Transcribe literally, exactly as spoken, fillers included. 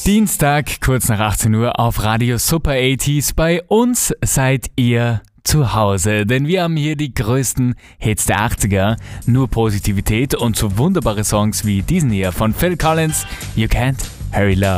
Dienstag, kurz nach achtzehn Uhr auf Radio Super achtziger. Bei uns seid ihr zu Hause, denn wir haben hier die größten Hits der achtziger. Nur Positivität und so wunderbare Songs wie diesen hier von Phil Collins, You Can't Hurry Love.